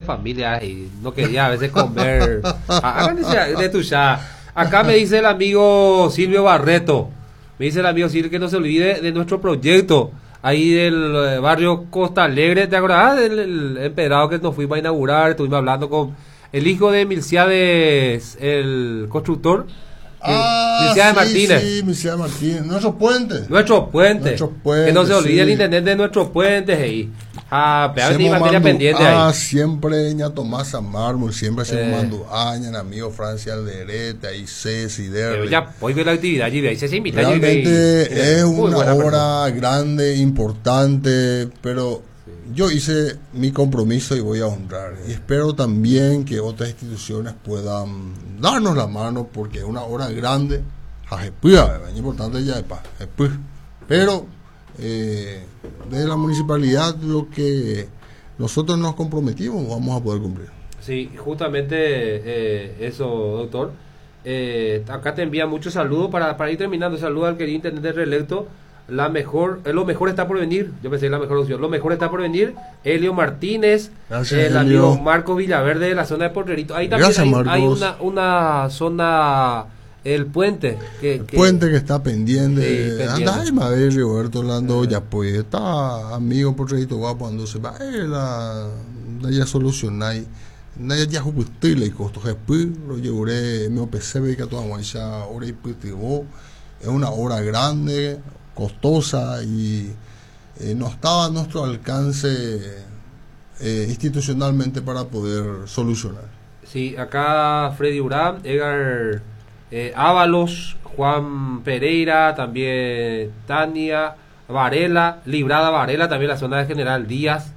familia y no quería a veces comer. De tu ya. Acá me dice el amigo Silvio Barreto, me dice el amigo Silvio que no se olvide de nuestro proyecto ahí del barrio Costa Alegre. ¿Te acordás del empedrado que nos fuimos a inaugurar? Estuvimos hablando con el hijo de Milciades, el constructor. Milciades Martínez. Sí, Milciades Martínez. Nuestro puente. Que no se olvide el intendente de nuestros puentes ahí. Materia pendiente ahí. Siempre ña Tomás Mármol, siempre se mando añan, amigo Francia Alderete, ahí Ceci, Derle. Ya, hoy ve la actividad allí, ahí se invita. Realmente es una obra grande, importante, pero yo hice mi compromiso y voy a honrar. Y espero también que otras instituciones puedan darnos la mano, porque es una obra grande. Es importante ya, pero de la municipalidad lo que nosotros nos comprometimos vamos a poder cumplir. Sí, justamente eso, doctor. Acá te envía muchos saludos para ir terminando. Saludos al querido intendente reelecto. Lo mejor está por venir. Yo pensé la mejor opción. Lo mejor está por venir. Elio Martínez. Gracias, el Elio. amigo Marco Villaverde de la zona de Porterito. Ahí también hay una zona, el puente. Puente que está pendiente. Sí, pendiente. Anda, Madrid, Roberto Orlando, ya pues está amigo Porterito guapo cuando se va. Ya solucionáis. Nadie ya jupustile y costo. Después lo llevaré, me opese que toda guancha hora y pitivo. Es una obra grande, costosa y no estaba a nuestro alcance institucionalmente para poder solucionar. Sí, acá Freddy Urán, Edgar Ábalos, Juan Pereira, también Tania Varela, Librada Varela, también la zona de General Díaz,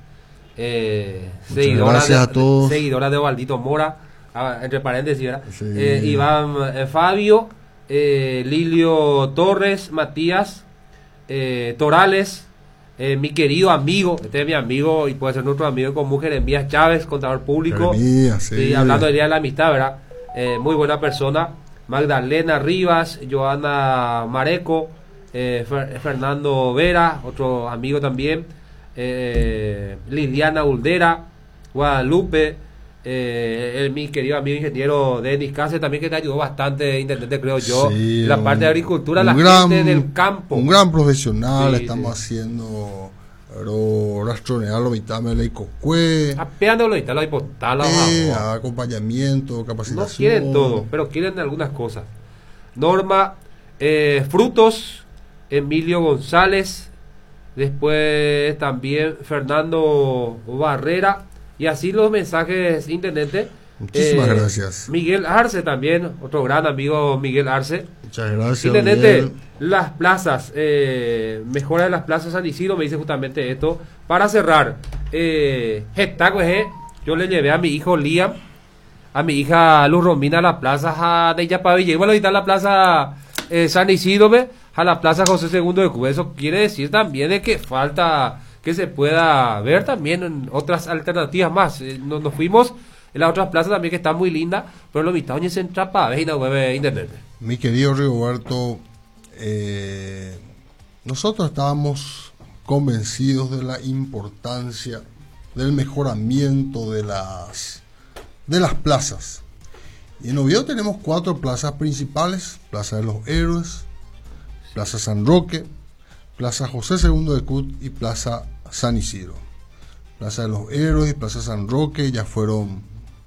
seguidora de Valdito Mora, entre paréntesis, ¿verdad? Sí. Iván Fabio, Lilio Torres, Matías Torales, mi querido amigo, este es mi amigo y puede ser nuestro amigo en común, Jeremías Chávez, contador público. Sí, hablando del Día de la Amistad, ¿verdad? Muy buena persona. Magdalena Rivas, Joana Mareco, Fernando Vera, otro amigo también, Liliana Uldera, Guadalupe, mi querido amigo ingeniero Denis Cáceres también, que te ayudó bastante, intendente, creo yo, sí, la parte de agricultura, gente del campo. Un gran profesional, sí, estamos haciendo rastronear lo mitad de la Icocue, acompañamiento, capacitación. No quieren todo, pero quieren algunas cosas. Norma Frutos, Emilio González, después también Fernando Barrera, y así los mensajes, intendente. Muchísimas gracias. Miguel Arce también, otro gran amigo Miguel Arce. Muchas gracias. Intendente, las plazas, mejora de las plazas San Isidro, me dice justamente esto. Para cerrar, yo le llevé a mi hijo Liam, a mi hija Luz Romina a la plaza de Yapaville. Bueno, ahorita la plaza San Isidro, a la plaza José II de Cuba. Eso quiere decir también de que falta que se pueda ver también en otras alternativas más. Nos fuimos en las otras plazas también que están muy lindas, pero lo mitad se entra para ver intendente. Mi querido Rigoberto, nosotros estábamos convencidos de la importancia del mejoramiento de las plazas. Y en Oviedo tenemos 4 plazas principales: Plaza de los Héroes, Plaza San Roque, Plaza José II de Cut y Plaza San Isidro. Plaza de los Héroes y Plaza San Roque ya fueron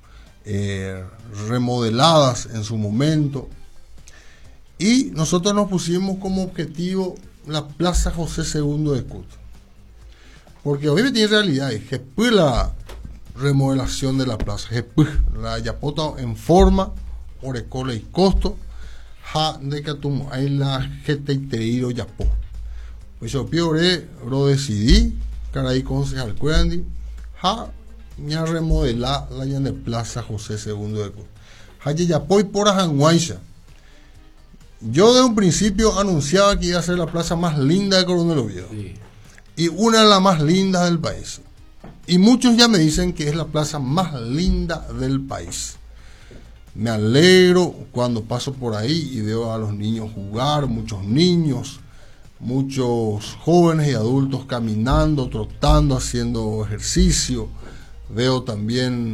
remodeladas en su momento, y nosotros nos pusimos como objetivo la Plaza José II de Cut, porque obviamente en realidad es la remodelación de la plaza, la yapota en forma, orecola y costo, de que hay la gente interior yapó. Pues yo lo decidí, caray concejal Cuerandi, ya remodelar la de Plaza José II de Cut. Haye yapó y por Ajanguaiza. Yo de un principio anunciaba que iba a ser la plaza más linda de Coronel Oviedo. Sí. Y una de las más lindas del país. Y muchos ya me dicen que es la plaza más linda del país. Me alegro cuando paso por ahí y veo a los niños jugar, muchos niños, muchos jóvenes y adultos caminando, trotando, haciendo ejercicio. Veo también